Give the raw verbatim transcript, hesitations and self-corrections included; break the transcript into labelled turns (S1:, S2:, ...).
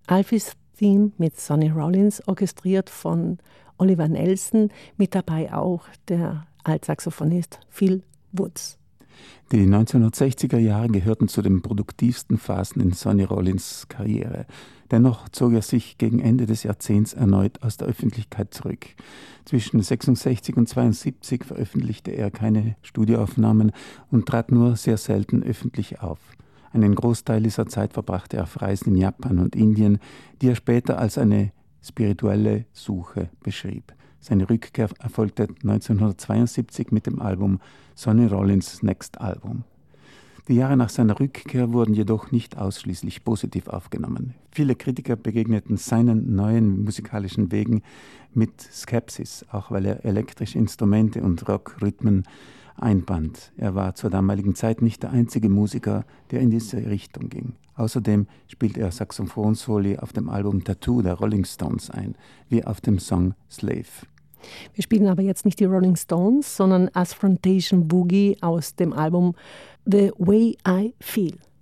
S1: Alfie's Theme mit Sonny Rollins, orchestriert von Oliver Nelson, mit dabei auch der Altsaxophonist Phil Woods.
S2: Die neunzehnhundertsechziger Jahre gehörten zu den produktivsten Phasen in Sonny Rollins' Karriere. Dennoch zog er sich gegen Ende des Jahrzehnts erneut aus der Öffentlichkeit zurück. Zwischen sechsundsechzig und zweiundsiebzig veröffentlichte er keine Studioaufnahmen und trat nur sehr selten öffentlich auf. Einen Großteil dieser Zeit verbrachte er auf Reisen in Japan und Indien, die er später als eine spirituelle Suche beschrieb. Seine Rückkehr erfolgte neunzehnhundertzweiundsiebzig mit dem Album Sonny Rollins' Next Album. Die Jahre nach seiner Rückkehr wurden jedoch nicht ausschließlich positiv aufgenommen. Viele Kritiker begegneten seinen neuen musikalischen Wegen mit Skepsis, auch weil er elektrische Instrumente und Rockrhythmen einband. Er war zur damaligen Zeit nicht der einzige Musiker, der in diese Richtung ging. Außerdem spielte er Saxophon-Soli auf dem Album Tattoo der Rolling Stones ein, wie auf dem Song Slave.
S1: Wir spielen aber jetzt nicht die Rolling Stones, sondern Asphantation Boogie aus dem Album The Way I Feel.